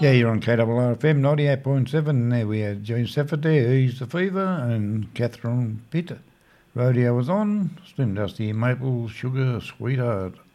Yeah, you're on KRRFM 98.7. There we had Jane Safford there, Ease the Fever, and Catherine Peter. Radio was on, Slim Dusty, Maple, Sugar, Sweetheart.